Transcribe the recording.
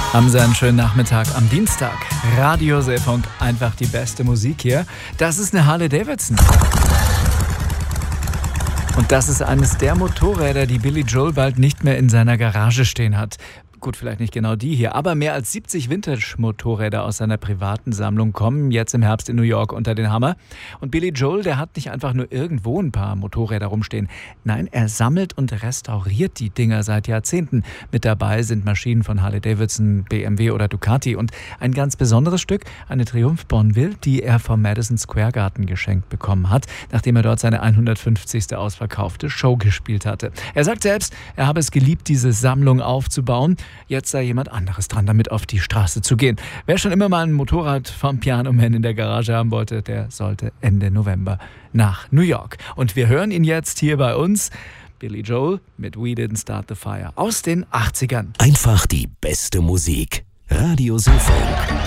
Haben Sie einen schönen Nachmittag am Dienstag. Radio Seefunk, einfach die beste Musik hier. Das ist eine Harley Davidson. Und das ist eines der Motorräder, die Billy Joel bald nicht mehr in seiner Garage stehen hat. Gut, vielleicht nicht genau die hier, aber mehr als 70 Vintage-Motorräder aus seiner privaten Sammlung kommen jetzt im Herbst in New York unter den Hammer. Und Billy Joel, der hat nicht einfach nur irgendwo ein paar Motorräder rumstehen. Nein, er sammelt und restauriert die Dinger seit Jahrzehnten. Mit dabei sind Maschinen von Harley Davidson, BMW oder Ducati und ein ganz besonderes Stück, eine Triumph Bonneville, die er vom Madison Square Garden geschenkt bekommen hat, nachdem er dort seine 150. ausverkaufte Show gespielt hatte. Er sagt selbst, er habe es geliebt, diese Sammlung aufzubauen. Jetzt sei jemand anderes dran, damit auf die Straße zu gehen. Wer schon immer mal ein Motorrad vom Piano Man in der Garage haben wollte, der sollte Ende November nach New York. Und wir hören ihn jetzt hier bei uns, Billy Joel mit We Didn't Start the Fire aus den 80ern. Einfach die beste Musik. Radio Seefunk.